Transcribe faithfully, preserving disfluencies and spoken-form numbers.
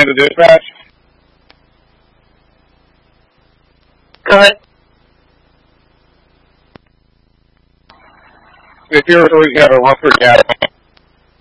into dispatch? Go ahead. If you're, we got a rougher gap.